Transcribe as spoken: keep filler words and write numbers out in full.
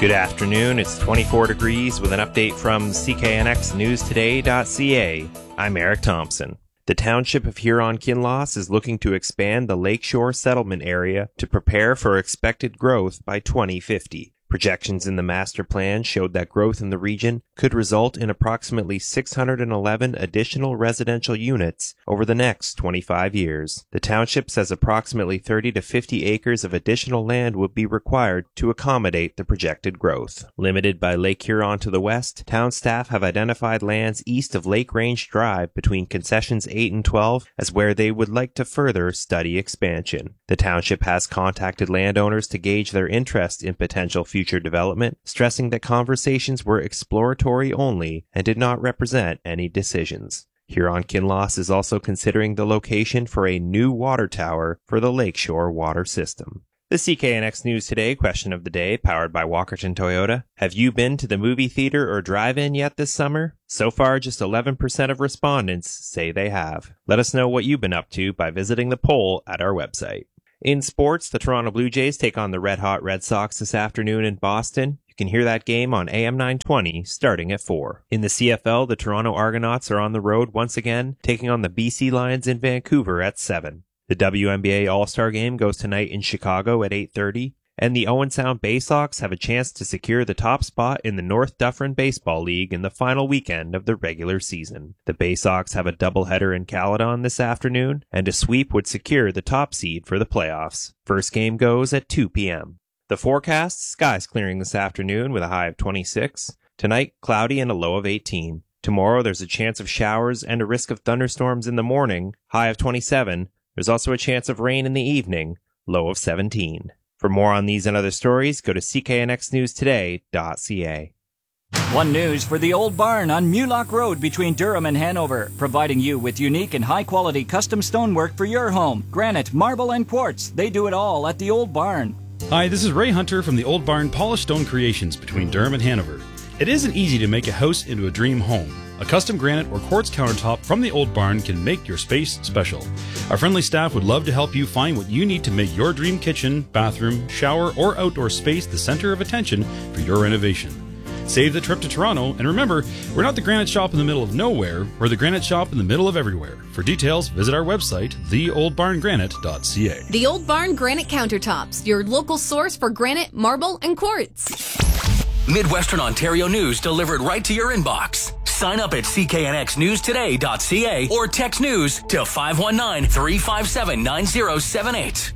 Good afternoon. It's twenty-four degrees with an update from C K N X News Today dot C A. I'm Eric Thompson. The township of Huron-Kinloss is looking to expand the Lakeshore settlement area to prepare for expected growth by twenty fifty. Projections in the master plan showed that growth in the region could result in approximately six hundred eleven additional residential units over the next twenty-five years. The township says approximately thirty to fifty acres of additional land would be required to accommodate the projected growth. Limited by Lake Huron to the west, town staff have identified lands east of Lake Range Drive between concessions eight and twelve as where they would like to further study expansion. The township has contacted landowners to gauge their interest in potential future Future development, stressing that conversations were exploratory only and did not represent any decisions. Huron-Kinloss is also considering the location for a new water tower for the Lakeshore water system. The C K N X News Today question of the day, powered by Walkerton Toyota. Have you been to the movie theater or drive-in yet this summer? So far, just eleven percent of respondents say they have. Let us know what you've been up to by visiting the poll at our website. In sports, the Toronto Blue Jays take on the red-hot Red Sox this afternoon in Boston. You can hear that game on A M nine twenty starting at four. In the C F L, the Toronto Argonauts are on the road once again, taking on the B C Lions in Vancouver at seven. The W N B A All-Star Game goes tonight in Chicago at eight thirty. And the Owen Sound Bay Sox have a chance to secure the top spot in the North Dufferin Baseball League in the final weekend of the regular season. The Bay Sox have a doubleheader in Caledon this afternoon, and a sweep would secure the top seed for the playoffs. First game goes at two p.m. The forecast, skies clearing this afternoon with a high of twenty-six. Tonight, cloudy and a low of eighteen. Tomorrow, there's a chance of showers and a risk of thunderstorms in the morning, high of twenty-seven. There's also a chance of rain in the evening, low of seventeen. For more on these and other stories, go to C K N X News Today dot C A. One News for the Old Barn on Mulock Road between Durham and Hanover, providing you with unique and high-quality custom stonework for your home. Granite, marble, and quartz. They do it all at the Old Barn. Hi, this is Ray Hunter from the Old Barn Polished Stone Creations between Durham and Hanover. It isn't easy to make a house into a dream home. A custom granite or quartz countertop from the Old Barn can make your space special. Our friendly staff would love to help you find what you need to make your dream kitchen, bathroom, shower, or outdoor space the center of attention for your renovation. Save the trip to Toronto, and remember, we're not the granite shop in the middle of nowhere, we're the granite shop in the middle of everywhere. For details, visit our website, the old barn granite dot C A. The Old Barn Granite Countertops, your local source for granite, marble, and quartz. Midwestern Ontario news delivered right to your inbox. Sign up at C K N X News Today dot C A or text news to five one nine, three five seven, nine zero seven eight.